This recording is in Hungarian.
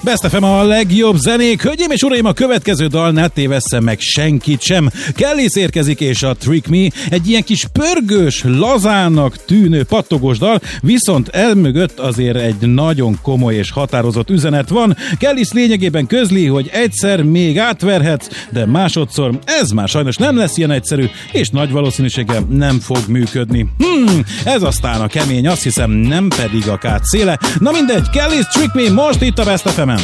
Best FM a legjobb zenék. Hölgyeim és uraim, a következő dal ne tévesszen meg senkit sem. Kellis érkezik és a Trick Me, egy ilyen kis pörgős, lazának tűnő, pattogós dal, viszont elmögött azért egy nagyon komoly és határozott üzenet van. Kellis lényegében közli, hogy egyszer még átverhetsz, de másodszor ez már sajnos nem lesz ilyen egyszerű, és nagy valószínűséggel nem fog működni. Ez aztán a kemény, azt hiszem nem pedig a kát széle. Na mindegy, Kellis Trick Me most itt a Best FM-en.